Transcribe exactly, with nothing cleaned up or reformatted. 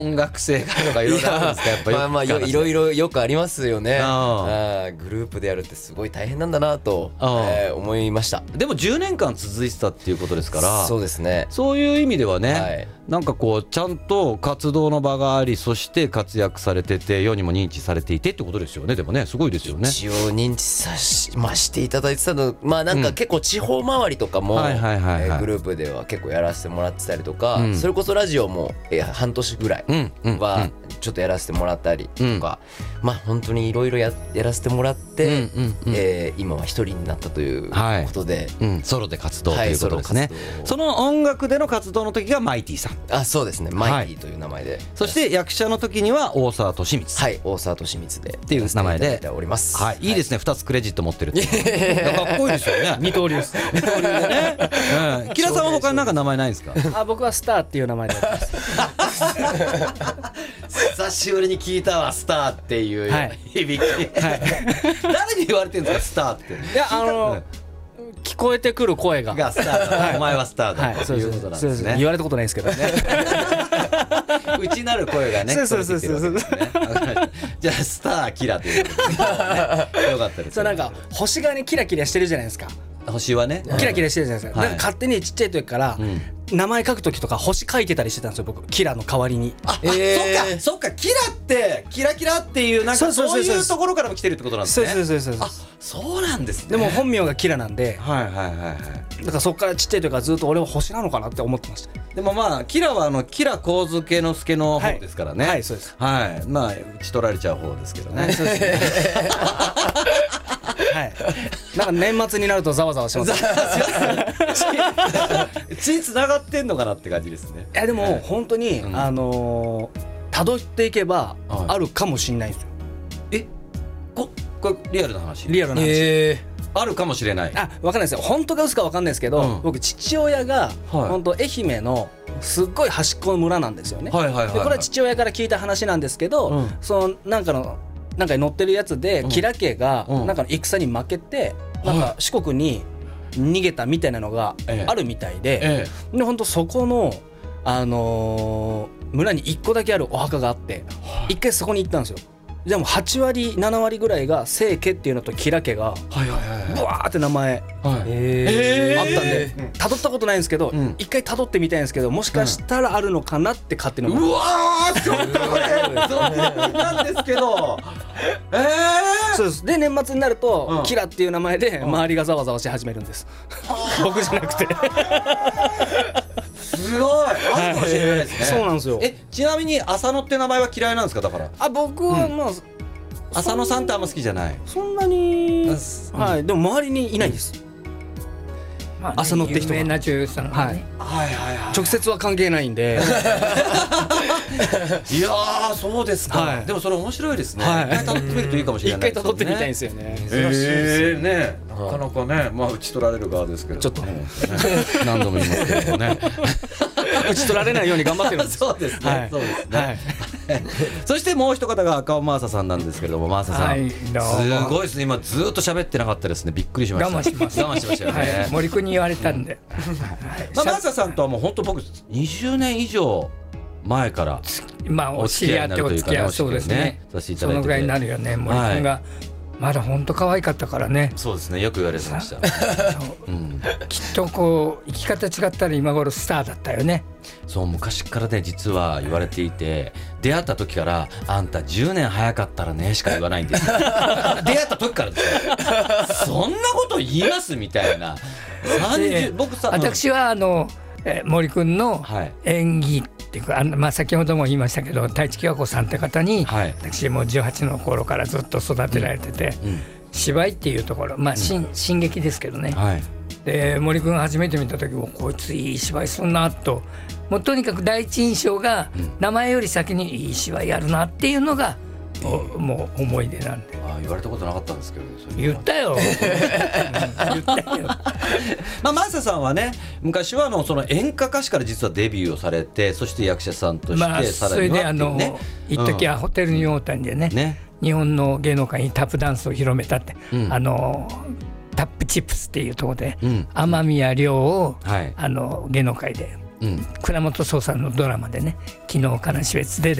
音楽性がとかいろいろあるんですか、やっぱり。 まあまあいろいろよくありますよね。 ああグループでやるってすごい大変なんだなと、えー、思いました。 でもじゅうねんかん続いてたっていうことですから、 そうですね。 そういう意味ではね、 はい、 なんかこうちゃんと活動の場があり、そして活躍されてて世にも認知されていてってことですよね。でもね、すごいですよね。 一応認知さし、まあ、していただいてたの、まあなんか結構地方回りとかもグループでは結構やらせてもらってたりとか、うん、それこそラジオも、えー、半年ぐらいはちょっとやらせてもらったりとか、うん、まあ本当にいろいろやらせてもらって、うんうんうん、えー、今は一人になったということで、 はい、うん、ソロで活動ということですね。はい、その音楽での活動の時がマイティさん。 あ、そうですね、マイティという名前で、はい、 そして役者の時には大沢敏光。 はい、大沢敏光でっていう名前でおります。 はい、いいですね、ふたつクレジット持ってるってかっこいいですよね。 二刀流です。 二刀流でね。うん、キラさんは他になんか名前ないんですか？ あ、僕はスターっていう名前でやってます。 久しぶりに聞いたわ、スターっていう響き、はい、誰に言われてるんですか、スターって。 いや、あのー、聞こえてくる声ががスターだ、はい、お前はスターだ、はい、ということなんですね。 言われたことないですけどね。 内なる声がね、 そうそうそうそう。 じゃあスターキラということで、ね、よかったです、ね。 そう、なんか星がねキラキラしてるじゃないですか。 星はねキラキラしてるじゃないですか。はい、なんか勝手にちっちゃい時から、うん、名前書く時とか星書いてたりしてたんですよ、僕。キラの代わりに。 あ、えー、あ、そっかそっか、キラってキラキラっていうなんかそういうところからも来てるってことなんですね。 そうそうそうそう。 あ、そうなんですね。 でも本名がキラなんで、 はいはいはいはい。 だからそっからちっちゃい時からずっと俺は星なのかなって思ってました。 でもまあキラはあのキラ神助之助の方ですからね。 はい、はい、そうです。 はい、まあ打ち取られちゃう方ですけどね。はい、そうですね。 はい、なんか年末になるとざわざわします。 血つながってんのかなって感じですね。 いやでも、はい、本当に、うん、あのー、辿っていけばあるかもしれないんですよ。 え、ここれリアルな話？ リアルな話。 えーあるかもしれない。 あ、分かんないですよ。本当か嘘か分かんないですけど、うん、僕父親が、はい、本当愛媛のすっごい端っこの村なんですよね。はいはいはいはい、でこれは父親から聞いた話なんですけど、うん、そのなんかのなんかに載ってるやつで、うん、吉良家がなんかの戦に負けて、うん、なんか四国に逃げたみたいなのがあるみたいで、ええ、で本当そこのあのー、村にいっこだけあるお墓があって、一回そこに行ったんですよ。でもはちわりななわりぐらいが清家っていうのと吉良家がブワーって名前あったんで辿ったことないんですけど、一回辿ってみたいんですけど、もしかしたらあるのかなって勝手に思って。 うわー、ちょっとこれそうなんですけど、えー、 そうです。で年末になるとキラっていう名前で周りがざわざわし始めるんです。僕じゃなくて。 すごい、あるかもしれないですね。 そうなんですよ。 え、ちなみに浅野って名前は嫌いなんですか？だからあ、僕はまあ、うん、 浅野さんってあんま好きじゃない。 そんなに、うん、はい、でも周りにいないです、 まあね、 浅野って人が有名な女優さんがね、 はい、はいはいはい、 直接は関係ないんで。 いやー、そうですか、はい、でもそれ面白いですね、はい、一回辿ってみるといいかもしれないですね。 一回辿ってみたいんですよね。 珍しいですよね、なかなかね、まあ打ち取られる側ですけどちょっとね何度も言いますけどね打ち取られないように頑張ってるんです。 そうですね、はい、そうですね、はい、そしてもう一方が赤尾真麻さんなんですけれども、真麻さん、はい、すごいですね、今ずっと喋ってなかったですね、びっくりしました。 我慢します我慢しましたよね、 はい、森君に言われたんで、 まあ、真麻さんとはもう本当僕にじゅうねん以上前からまあお知り合ってお付き合い、そうですね、 させていただいてて、 そのぐらいになるよね。森君がまだ本当可愛かったからね。 そうですね、よく言われてました、 うん、きっとこう生き方違ったら今頃スターだったよね。 そう、昔からね実は言われていて、出会った時からあんたじゅうねん早かったらねしか言わないんですよ。出会った時からですよ。そんなこと言いますみたいな。さんじゅう僕さ、 私はあのえ森君の演技っていうか、はい、あのまあ、先ほども言いましたけど太一喜和子さんって方に、はい、私もじゅうはちの頃からずっと育てられてて、うんうん、芝居っていうところ、まあ、新、うん、進撃ですけどね、はい、で森君が初めて見た時もこいついい芝居すんなと、もうとにかく第一印象が名前より先にいい芝居やるなっていうのが、うん、もう思い出なんで。 あ、言われたことなかったんですけど、ね、 言ったよ言ったよ。 まあ、真麻さんはね、昔はあのその演歌歌手から実はデビューをされて、そして役者さんとして、まあ、 さらには、ね、それであの一時はホテルニューオータニでね、うん、ね、日本の芸能界にタップダンスを広めたって、うん、あのタップチップスっていうところで、うん、天宮亮を、はい、あの芸能界で倉本壮さんのドラマでね「昨日からし別」で